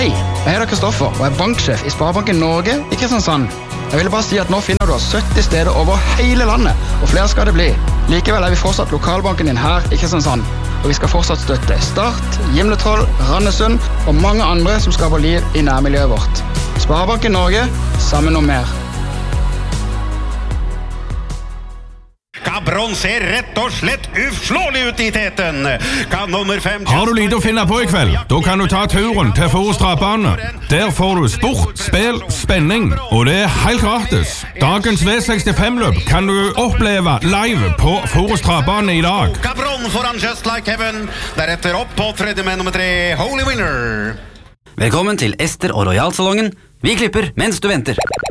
Hei, jeg heter Kristoffer og er banksjef i Sparebanken Norge i Kristiansand. Jeg ville bare si at nå finner du oss 70 steder over hele landet, og flere skal det bli. Likevel er vi fortsatt lokalbanken din her i Kristiansand, og vi skal fortsatt støtte Start, Gimletroll, Randesund og mange andre som skaper liv i nærmiljøet vårt. Sparebanken Norge, sammen om mer. Cabron ser rett og slett uslåelig ut i teten. Kan nummer 5... Har du lite å finne på i kveld? Da kan du ta turen til Forus Travbane. Der får du sport, spill, spenning, og det er helt gratis. Dagens V65-løp kan du oppleve live på Forus Travbane i dag. Cabron foran Just Like Heaven. Deretter opp på tredje med nummer 3, Holy Winner. Velkommen til Ester og Royal-salongen. Vi klipper mens du venter.